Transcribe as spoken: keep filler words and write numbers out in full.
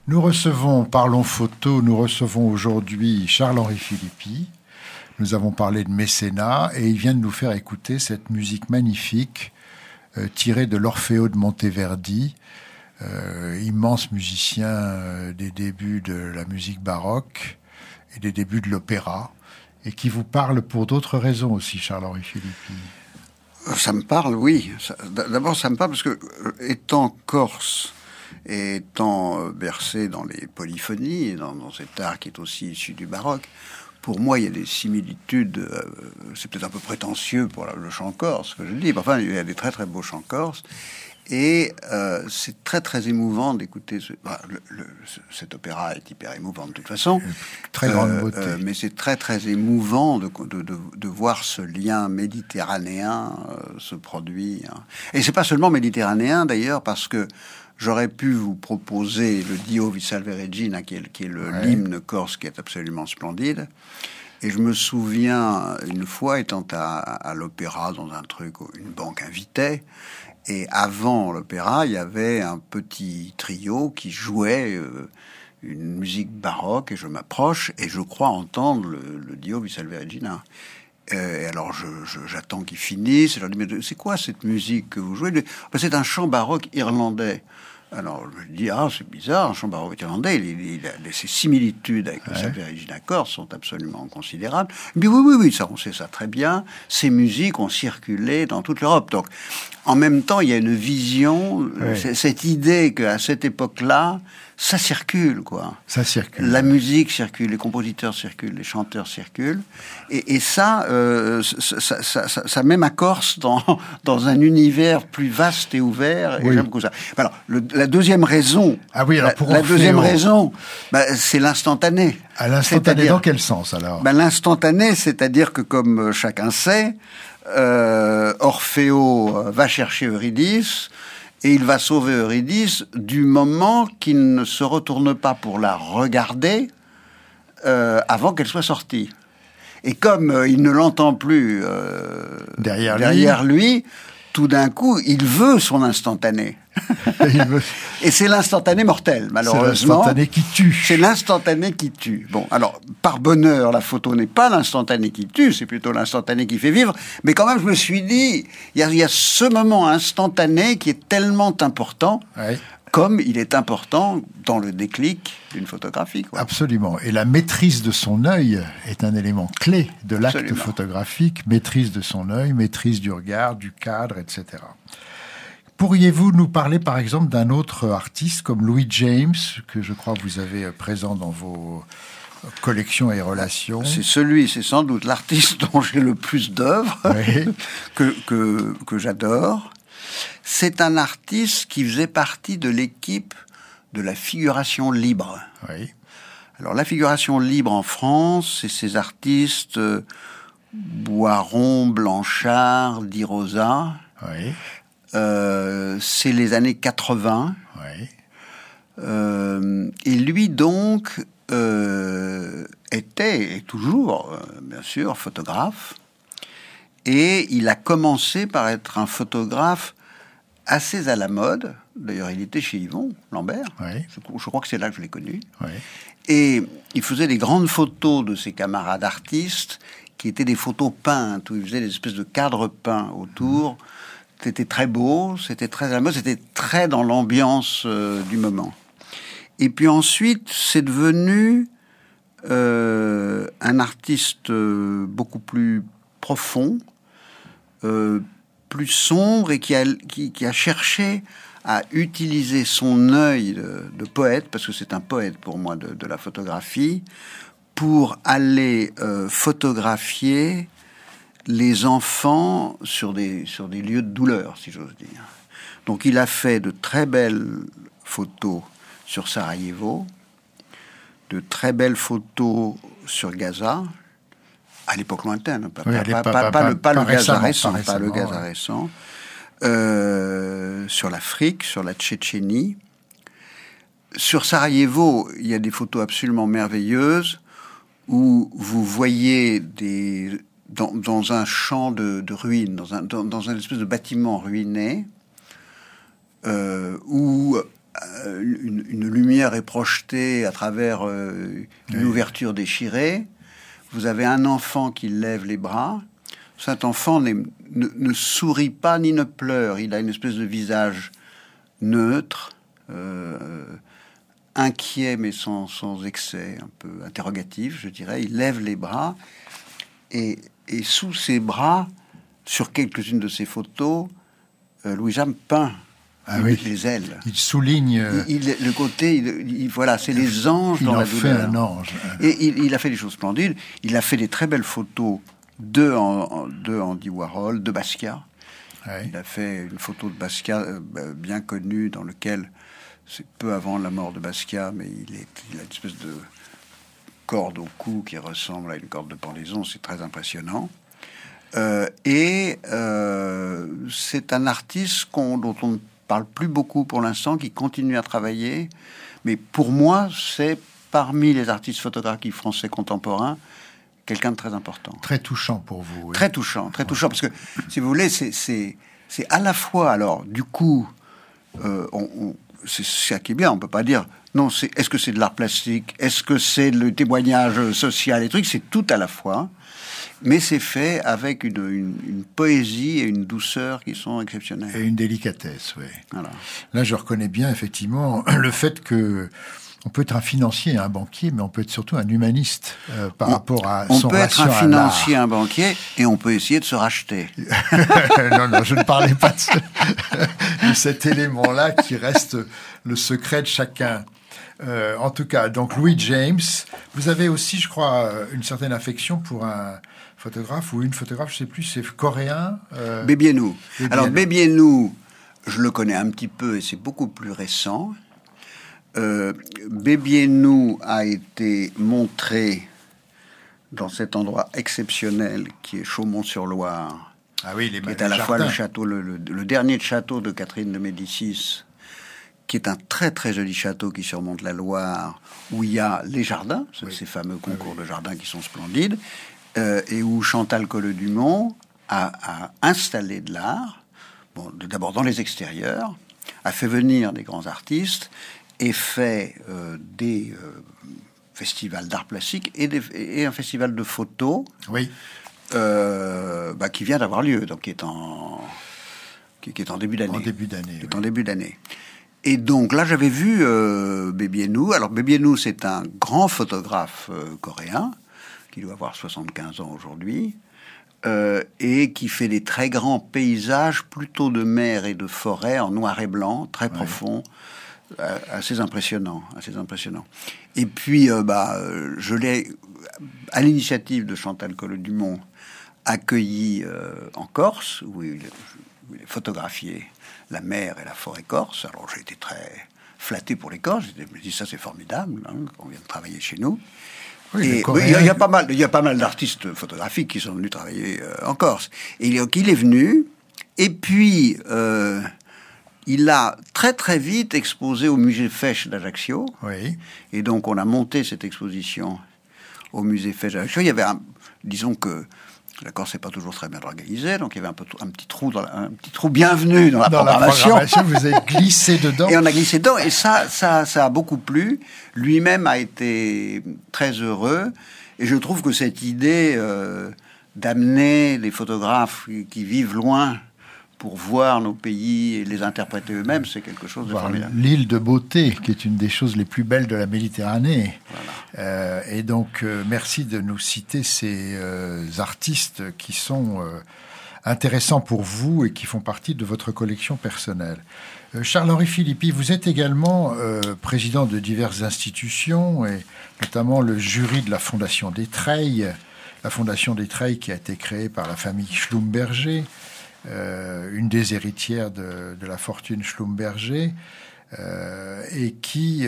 Nous recevons, parlons photo, nous recevons aujourd'hui Charles-Henri Philippi. Nous avons parlé de mécénat et il vient de nous faire écouter cette musique magnifique euh, tirée de l'Orfeo de Monteverdi, euh, immense musicien euh, des débuts de la musique baroque et des débuts de l'opéra, et qui vous parle pour d'autres raisons aussi, Charles-Henri Philippi. Ça me parle, oui. Ça, d'abord, ça me parle parce que, étant corse et étant bercé dans les polyphonies, dans, dans cet art qui est aussi issu du baroque, pour moi, il y a des similitudes. Euh, c'est peut-être un peu prétentieux pour la, le chant corse, que je dis. Enfin, il y a des très très beaux chants corse. Et euh, c'est très très émouvant d'écouter ce, bah, le, le, ce, cet opéra est hyper émouvant de toute façon, très grande euh, beauté. Euh, mais c'est très très émouvant de, de, de, de voir ce lien méditerranéen euh, se produire. Et c'est pas seulement méditerranéen d'ailleurs, parce que j'aurais pu vous proposer le Dio vi salve Regina, qui est, qui est le, ouais. l'hymne corse, qui est absolument splendide. Et je me souviens une fois étant à, à l'opéra dans un truc où une banque invitait. Et avant l'opéra, il y avait un petit trio qui jouait euh, une musique baroque, et je m'approche et je crois entendre le, le Dio vi salve Regina. Euh, et alors je, je, j'attends qu'ils finissent. Et je leur dis, mais c'est quoi cette musique que vous jouez? Ben, c'est un chant baroque irlandais. Alors je dis, ah, c'est bizarre, un chant baroque irlandais, il, il, il a, ses similitudes avec ouais. le Salve Regina corse sont absolument considérables. Mais oui, oui, oui, ça, on sait ça très bien. Ces musiques ont circulé dans toute l'Europe. Donc, en même temps, il y a une vision, oui. cette idée qu'à cette époque-là, ça circule, quoi. Ça circule. La musique circule, les compositeurs circulent, les chanteurs circulent. Et, et ça, euh, ça, ça, ça, ça, ça met ma Corse dans, dans un univers plus vaste et ouvert. Et oui. j'aime beaucoup ça. Alors, le, la deuxième raison, ah oui, alors pour la, la deuxième au... raison, bah, c'est l'instantané. À l'instantané, c'est-à-dire, dans quel sens, alors? Bah, l'instantané, c'est-à-dire que, comme chacun sait, euh, Orfeo va chercher Eurydice, et il va sauver Eurydice du moment qu'il ne se retourne pas pour la regarder euh, avant qu'elle soit sortie. Et comme euh, il ne l'entend plus euh, derrière, derrière lui. lui, tout d'un coup, il veut son instantané. il veut... Et c'est l'instantané mortel, malheureusement. C'est l'instantané qui tue. C'est l'instantané qui tue. Bon, alors, par bonheur, la photo n'est pas l'instantané qui tue, c'est plutôt l'instantané qui fait vivre. Mais quand même, je me suis dit, il y a, y a ce moment instantané qui est tellement important, ouais. comme il est important dans le déclic d'une photographie, quoi. Absolument. Et la maîtrise de son œil est un élément clé de l'acte Absolument. photographique. Maîtrise de son œil, maîtrise du regard, du cadre, et cetera. Pourriez-vous nous parler, par exemple, d'un autre artiste comme Louis James, que je crois que vous avez présent dans vos collections et relations? C'est celui, c'est sans doute l'artiste dont j'ai le plus d'œuvres, oui. que, que, que j'adore. C'est un artiste qui faisait partie de l'équipe de la figuration libre. Oui. Alors, la figuration libre en France, c'est ces artistes euh, Boiron, Blanchard, Di Rosa. Oui. Euh, c'est les années quatre-vingts. Oui. Euh, et lui, donc, euh, était, et toujours, euh, bien sûr, photographe. Et il a commencé par être un photographe assez à la mode. D'ailleurs, il était chez Yvon Lambert. Oui. Je, je crois que c'est là que je l'ai connu. Oui. Et il faisait des grandes photos de ses camarades artistes, qui étaient des photos peintes, où il faisait des espèces de cadres peints autour. Mmh. C'était très beau, c'était très à la mode, c'était très dans l'ambiance euh, du moment. Et puis ensuite, c'est devenu euh, un artiste euh, beaucoup plus profond, euh, plus sombre, et qui a, qui, qui a cherché à utiliser son œil de, de poète, parce que c'est un poète pour moi de, de la photographie, pour aller euh, photographier les enfants sur des, sur des lieux de douleur, si j'ose dire. Donc il a fait de très belles photos sur Sarajevo, de très belles photos sur Gaza, à l'époque lointaine, pas, oui, pas, pas, pas, pas, pas, le, pas pas le Gaza récent, récemment, pas le Gaza ouais. récent, euh, sur l'Afrique, sur la Tchétchénie. Sur Sarajevo, il y a des photos absolument merveilleuses où vous voyez des... Dans, dans un champ de, de ruines, dans un, dans, dans un espèce de bâtiment ruiné, euh, où une, une lumière est projetée à travers euh, une oui. ouverture déchirée. Vous avez un enfant qui lève les bras. Cet enfant ne, ne sourit pas ni ne pleure. Il a une espèce de visage neutre, euh, inquiet mais sans, sans excès, un peu interrogatif, je dirais. Il lève les bras et, et sous ses bras, sur quelques-unes de ses photos, euh, Louis Jamme peint ah oui. les ailes. Il souligne euh... il, il, le côté. Il, il, voilà, c'est les anges il dans en la fait douleur. Un ange. Et il, il a fait des choses splendides. Il a fait des très belles photos de, en, de Andy Warhol, de Basquiat. Ouais. Il a fait une photo de Basquiat euh, bien connue dans lequel c'est peu avant la mort de Basquiat, mais il, est, il a une espèce de corde au cou qui ressemble à une corde de pendaison. C'est très impressionnant. Euh, et euh, c'est un artiste qu'on, dont on ne parle plus beaucoup pour l'instant, qui continue à travailler. Mais pour moi, c'est parmi les artistes photographiques français contemporains quelqu'un de très important. Très touchant pour vous. Oui. Très touchant, très touchant. Parce que, si vous voulez, c'est, c'est, c'est à la fois, alors, du coup, euh, on, on, c'est ça qui est bien. On ne peut pas dire, non, c'est, est-ce que c'est de l'art plastique? Est-ce que c'est le témoignage social et trucs? C'est tout à la fois. Mais c'est fait avec une, une, une poésie et une douceur qui sont exceptionnelles. Et une délicatesse, oui. Voilà. Là, je reconnais bien, effectivement, le fait que on peut être un financier et un banquier, mais on peut être surtout un humaniste euh, par on, rapport à on son peut être un relation financier, un banquier, et on peut essayer de se racheter. non, non, je ne parlais pas de, ce, de cet élément-là qui reste le secret de chacun. Euh, en tout cas, donc Louis James, vous avez aussi, je crois, une certaine affection pour un photographe ou une photographe, je ne sais plus, c'est coréen. Euh... Bébiénou. Alors Bébiénou, je le connais un petit peu et c'est beaucoup plus récent. Euh, Bébiénou a été montré dans cet endroit exceptionnel qui est Chaumont-sur-Loire, ah oui, les qui est à la fois le château, le, le, le dernier château de Catherine de Médicis, qui est un très très joli château qui surmonte la Loire, où il y a les jardins, oui. ces fameux concours oui. de jardins qui sont splendides, euh, et où Chantal Collot-Dumont a, a installé de l'art, bon, d'abord dans les extérieurs, a fait venir des grands artistes, et fait euh, des euh, festivals d'art plastique et, des, et un festival de photos oui. euh, bah, qui vient d'avoir lieu, donc qui est en, qui, qui est en début d'année. En début d'année, qui est oui. en début d'année. Et donc là, j'avais vu euh, Bébiénou. Alors Bébiénou, c'est un grand photographe euh, coréen qui doit avoir soixante-quinze ans aujourd'hui euh, et qui fait des très grands paysages, plutôt de mer et de forêt en noir et blanc, très oui. profonds. Assez impressionnant, assez impressionnant. Et puis, euh, bah, je l'ai, à l'initiative de Chantal Collot-Dumont, accueilli euh, en Corse, où il, où il a photographié la mer et la forêt corse. Alors, j'ai été très flatté pour les Corses. Je me dis, ça, c'est formidable, hein, qu'on vienne travailler chez nous. Oui, et oui, il, y a, il y a pas mal, il y a pas mal d'artistes photographiques qui sont venus travailler euh, en Corse. Et il, il est venu, et puis... Euh, il a très très vite exposé au musée Fesch d'Ajaccio. Oui. Et donc on a monté cette exposition au musée Fesch d'Ajaccio. Il y avait un, disons que la Corse n'est pas toujours très bien organisée, donc il y avait un, peu, un petit trou, dans la, un petit trou bienvenu dans la dans programmation. La programmation, vous avez glissé dedans. Et on a glissé dedans, et ça, ça, ça a beaucoup plu. Lui-même a été très heureux, et je trouve que cette idée euh, d'amener les photographes qui, qui vivent loin pour voir nos pays et les interpréter eux-mêmes, c'est quelque chose de voir formidable. L'île de beauté, qui est une des choses les plus belles de la Méditerranée. Voilà. Euh, et donc, euh, merci de nous citer ces euh, artistes qui sont euh, intéressants pour vous et qui font partie de votre collection personnelle. Euh, Charles-Henri Philippi, vous êtes également euh, président de diverses institutions, et notamment le jury de la Fondation des Treilles, la Fondation des Treilles qui a été créée par la famille Schlumberger, Euh, une des héritières de, de la fortune Schlumberger, euh, et qui